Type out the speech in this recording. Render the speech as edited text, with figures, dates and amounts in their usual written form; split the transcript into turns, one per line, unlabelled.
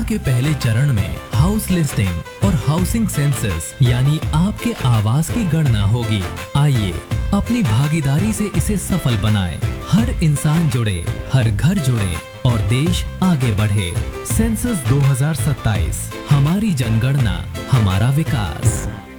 के पहले चरण में हाउस लिस्टिंग और हाउसिंग सेंसस यानी आपके आवास की गणना होगी। आइए अपनी भागीदारी से इसे सफल बनाएं। हर इंसान जुड़े, हर घर जुड़े और देश आगे बढ़े। सेंसस 2027, हमारी जनगणना, हमारा विकास।